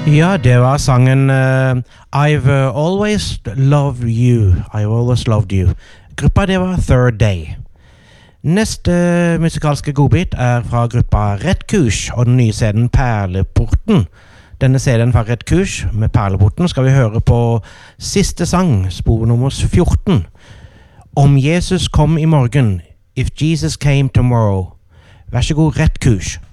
Ja, det var sangen I've always loved you. I've always loved you. Gruppa det var Third Day. Neste musikalske godbit fra gruppa Rett Kurs og den nye CD-en Perleporten. Denne CD-en fra Rett Kurs med Perleporten skal vi høre på siste sang, spor nummer 14. Om Jesus kom i morgen, If Jesus came tomorrow. Vær så god, Rett Kurs.